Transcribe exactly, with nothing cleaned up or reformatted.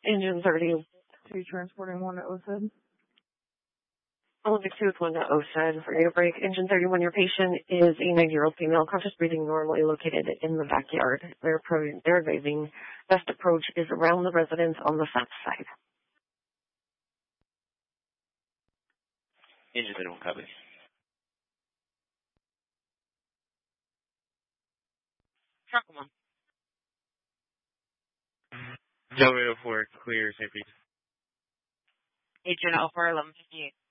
Engine thirty. Two transporting one to O S E D. Olympic two with one to O S E D. Radio break. Engine thirty-one, your patient is a ninety-year-old female, conscious breathing normally, located in the backyard. They're, pro- they're advising best approach is around the residence on the south side. Engine thirty-one, copy. Truck one. Delray oh four, clear, safety. Agent oh four, eleven fifty-eight.